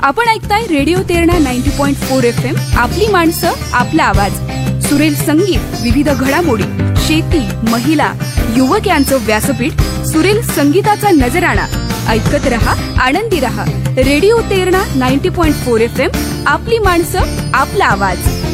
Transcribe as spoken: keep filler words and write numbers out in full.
आपण ऐकताय radio Terna ninety point four F M. आपली माणसं, आपला आवाज. सुरेल संगीत, विविध घडामोडी, शेती, महिला, युवक यांचं व्यासपीठ. सुरेल संगीताचा नजराणा. ऐकत रहा, आनंदी रहा. Radio Terna ninety point four F M. आपली माणसं, आपला आवाज.